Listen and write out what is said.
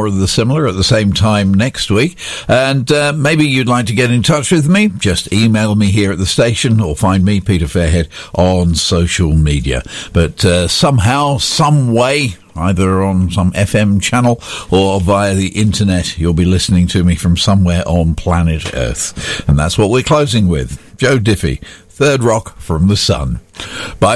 more of the similar at the same time next week. And maybe you'd like to get in touch with me. Just email me here at the station or find me, Peter Fairhead, on social media. But somehow, some way, either on some FM channel or via the internet, you'll be listening to me from somewhere on planet Earth. And that's what we're closing with. Joe Diffie, Third Rock from the Sun. Bye.